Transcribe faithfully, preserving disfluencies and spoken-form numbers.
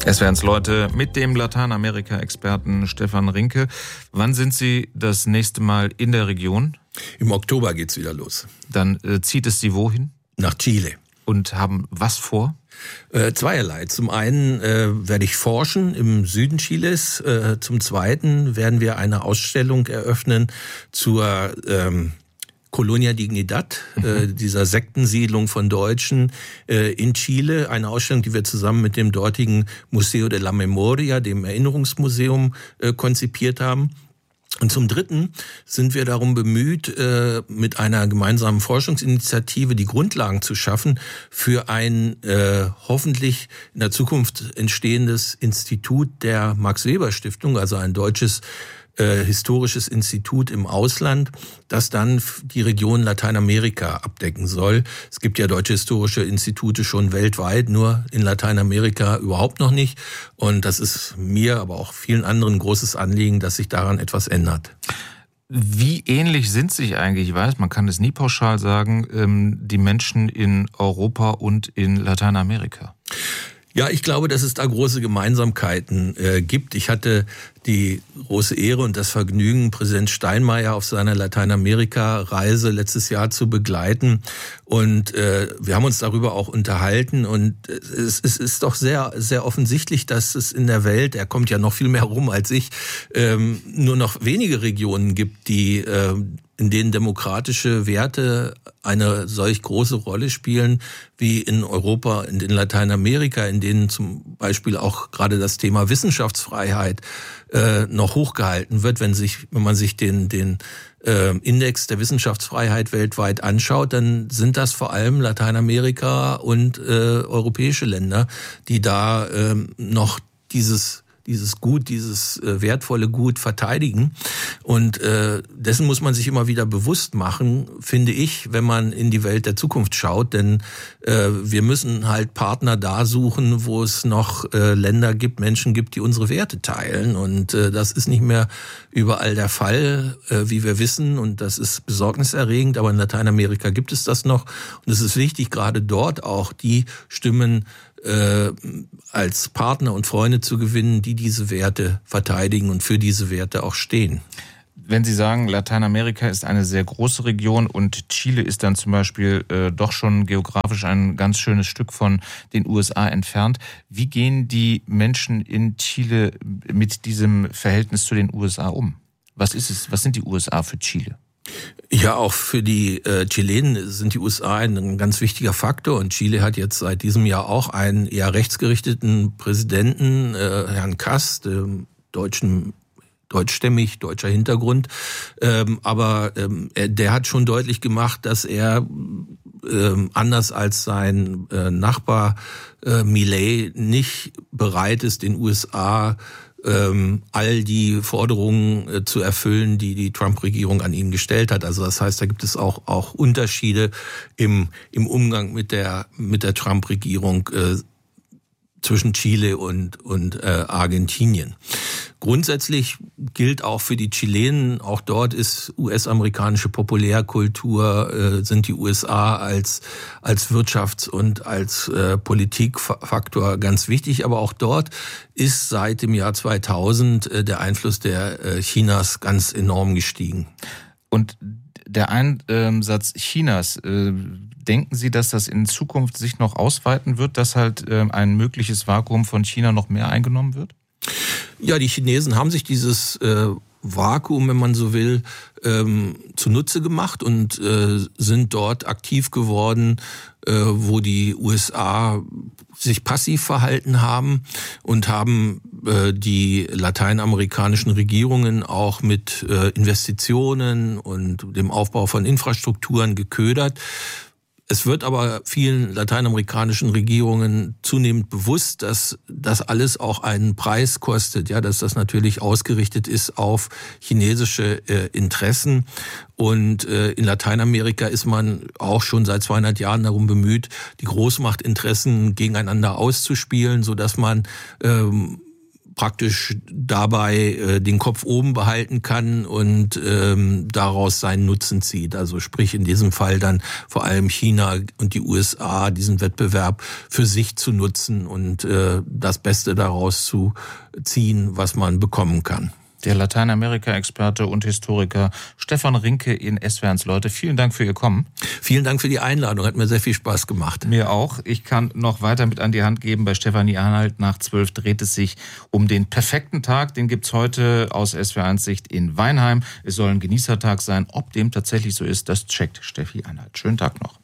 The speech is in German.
Es werden's Leute mit dem Lateinamerika-Experten Stefan Rinke. Wann sind Sie das nächste Mal in der Region? Im Oktober geht's wieder los. Dann äh, zieht es Sie wohin? Nach Chile. Und haben was vor? Äh, zweierlei. Zum einen äh, werde ich forschen im Süden Chiles. Äh, zum zweiten werden wir eine Ausstellung eröffnen zur ähm, Colonia Dignidad, mhm. äh, dieser Sektensiedlung von Deutschen äh, in Chile. Eine Ausstellung, die wir zusammen mit dem dortigen Museo de la Memoria, dem Erinnerungsmuseum, äh, konzipiert haben. Und zum Dritten sind wir darum bemüht, äh, mit einer gemeinsamen Forschungsinitiative die Grundlagen zu schaffen für ein äh, hoffentlich in der Zukunft entstehendes Institut der Max-Weber-Stiftung, also ein deutsches Äh, historisches Institut im Ausland, das dann die Region Lateinamerika abdecken soll. Es gibt ja deutsche historische Institute schon weltweit, nur in Lateinamerika überhaupt noch nicht. Und das ist mir, aber auch vielen anderen ein großes Anliegen, dass sich daran etwas ändert. Wie ähnlich sind sich eigentlich, ich weiß, man kann es nie pauschal sagen, ähm, die Menschen in Europa und in Lateinamerika? Ja, ich glaube, dass es da große Gemeinsamkeiten äh, gibt. Ich hatte die große Ehre und das Vergnügen, Präsident Steinmeier auf seiner Lateinamerika-Reise letztes Jahr zu begleiten. Und äh, wir haben uns darüber auch unterhalten. Und es, es ist doch sehr, sehr offensichtlich, dass es in der Welt, er kommt ja noch viel mehr rum als ich, ähm, nur noch wenige Regionen gibt, die äh, in denen demokratische Werte eine solch große Rolle spielen wie in Europa und in Lateinamerika, in denen zum Beispiel auch gerade das Thema Wissenschaftsfreiheit äh, noch hochgehalten wird. Wenn sich, wenn man sich den den äh, Index der Wissenschaftsfreiheit weltweit anschaut, dann sind das vor allem Lateinamerika und äh, europäische Länder, die da äh, noch dieses dieses Gut, dieses äh, wertvolle Gut verteidigen. Und äh, dessen muss man sich immer wieder bewusst machen, finde ich, wenn man in die Welt der Zukunft schaut. Denn äh, wir müssen halt Partner da suchen, wo es noch äh, Länder gibt, Menschen gibt, die unsere Werte teilen. Und äh, das ist nicht mehr überall der Fall, äh, wie wir wissen. Und das ist besorgniserregend. Aber in Lateinamerika gibt es das noch. Und es ist wichtig, gerade dort auch die Stimmen Äh, als Partner und Freunde zu gewinnen, die diese Werte verteidigen und für diese Werte auch stehen. Wenn Sie sagen, Lateinamerika ist eine sehr große Region und Chile ist dann zum Beispiel äh, doch schon geografisch ein ganz schönes Stück von den U S A entfernt, wie gehen die Menschen in Chile mit diesem Verhältnis zu den U S A um? Was ist es? Was sind die U S A für Chile? Ja, auch für die äh, Chilenen sind die U S A ein ganz wichtiger Faktor und Chile hat jetzt seit diesem Jahr auch einen eher rechtsgerichteten Präsidenten, äh, Herrn Kast, äh, deutschen deutschstämmig, deutscher Hintergrund, ähm, aber ähm, er, der hat schon deutlich gemacht, dass er ähm, anders als sein äh, Nachbar äh, Milei nicht bereit ist, den U S A Ähm, all die Forderungen äh, zu erfüllen, die die Trump-Regierung an ihn gestellt hat. Also das heißt, da gibt es auch auch Unterschiede im im Umgang mit der mit der Trump-Regierung äh, zwischen Chile und und äh, Argentinien. Grundsätzlich gilt auch für die Chilenen, auch dort ist U S-amerikanische Populärkultur, äh, sind die U S A als als Wirtschafts- und als äh, Politikfaktor ganz wichtig. Aber auch dort ist seit dem Jahr zweitausend äh, der Einfluss der äh, Chinas ganz enorm gestiegen. Und der Einsatz Chinas, äh, denken Sie, dass das in Zukunft sich noch ausweiten wird, dass halt äh, ein mögliches Vakuum von China noch mehr eingenommen wird? Ja, die Chinesen haben sich dieses äh, Vakuum, wenn man so will, ähm, zunutze gemacht und äh, sind dort aktiv geworden, äh, wo die U S A sich passiv verhalten haben und haben äh, die lateinamerikanischen Regierungen auch mit äh, Investitionen und dem Aufbau von Infrastrukturen geködert. Es wird aber vielen lateinamerikanischen Regierungen zunehmend bewusst, dass das alles auch einen Preis kostet, ja, dass das natürlich ausgerichtet ist auf chinesische äh, Interessen. Und äh, in Lateinamerika ist man auch schon seit zweihundert Jahren darum bemüht, die Großmachtinteressen gegeneinander auszuspielen, so dass man ähm, praktisch dabei äh, den Kopf oben behalten kann und ähm, daraus seinen Nutzen zieht. Also sprich in diesem Fall dann vor allem China und die U S A, diesen Wettbewerb für sich zu nutzen und äh, das Beste daraus zu ziehen, was man bekommen kann. Der Lateinamerika-Experte und Historiker Stefan Rinke in S W R eins Leute. Vielen Dank für Ihr Kommen. Vielen Dank für die Einladung, hat mir sehr viel Spaß gemacht. Mir auch. Ich kann noch weiter mit an die Hand geben. Bei Stefanie Arnold nach zwölf dreht es sich um den perfekten Tag. Den gibt's heute aus S W R eins Sicht in Weinheim. Es soll ein Genießertag sein. Ob dem tatsächlich so ist, das checkt Steffi Arnold. Schönen Tag noch.